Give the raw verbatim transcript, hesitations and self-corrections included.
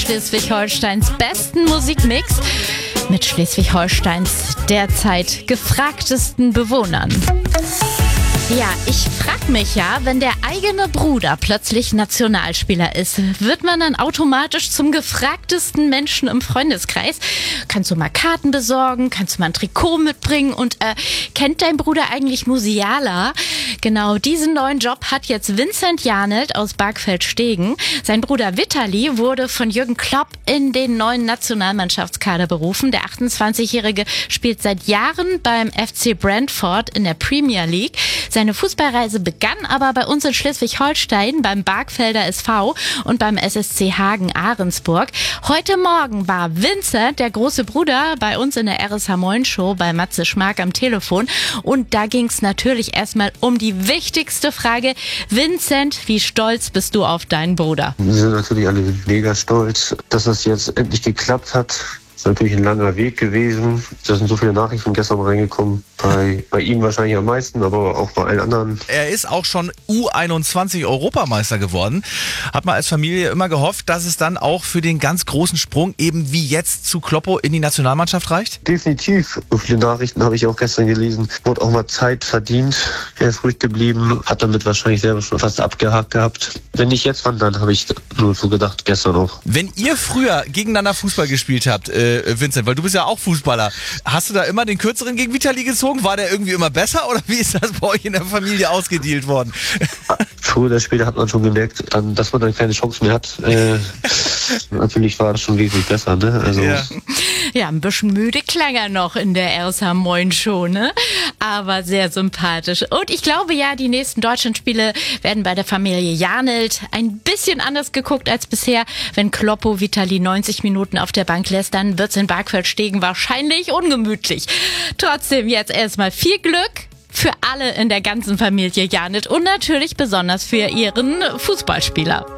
Schleswig-Holsteins besten Musikmix mit Schleswig-Holsteins derzeit gefragtesten Bewohnern. Ja, ich frag mich ja, wenn der eigene Bruder plötzlich Nationalspieler ist, wird man dann automatisch zum gefragtesten Menschen im Freundeskreis? Kannst du mal Karten besorgen? Kannst du mal ein Trikot mitbringen? Und äh, kennt dein Bruder eigentlich Musiala? Genau diesen neuen Job hat jetzt Vincent Janelt aus Bargfeld-Stegen. Sein Bruder Vitali wurde von Jürgen Klopp in den neuen Nationalmannschaftskader berufen. Der achtundzwanzigjährige spielt seit Jahren beim F C Brentford in der Premier League. Seine Fußballreise begann aber bei uns in Schleswig-Holstein beim Bargfelder S V und beim S S C Hagen-Ahrensburg. Heute Morgen war Vincent, der große Bruder, bei uns in der R S H Moin Show bei Matze Schmark am Telefon. Und da ging es natürlich erstmal um die wichtigste Frage. Vincent, wie stolz bist du auf deinen Bruder? Wir sind natürlich alle mega stolz, dass das jetzt endlich geklappt hat. Das ist natürlich ein langer Weg gewesen. Da sind so viele Nachrichten gestern reingekommen. Bei, bei ihm wahrscheinlich am meisten, aber auch bei allen anderen. Er ist auch schon U einundzwanzig Europameister geworden. Hat man als Familie immer gehofft, dass es dann auch für den ganz großen Sprung eben wie jetzt zu Kloppo in die Nationalmannschaft reicht? Definitiv. So viele Nachrichten habe ich auch gestern gelesen. Wurde auch mal Zeit verdient. Er ist ruhig geblieben. Hat damit wahrscheinlich selber schon fast abgehakt gehabt. Wenn nicht jetzt, wann dann, habe ich nur so gedacht, gestern auch. Wenn ihr früher gegeneinander Fußball gespielt habt, äh, Vincent, weil du bist ja auch Fußballer, hast du da immer den Kürzeren gegen Vitali gezogen? War der irgendwie immer besser oder wie ist das bei euch in der Familie ausgedealt worden? Früher oder später hat man schon gemerkt, dass man dann keine Chance mehr hat. Äh, natürlich war das schon wesentlich besser, ne? Also ja. Ja, ein bisschen müde klang er noch in der R S H Moin Show, ne? Aber sehr sympathisch. Und ich glaube ja, die nächsten Deutschlandspiele werden bei der Familie Janelt ein bisschen anders geguckt als bisher. Wenn Kloppo Vitali neunzig Minuten auf der Bank lässt, dann wird's in Bargfeld-Stegen wahrscheinlich ungemütlich. Trotzdem jetzt erstmal viel Glück für alle in der ganzen Familie Janelt und natürlich besonders für ihren Fußballspieler.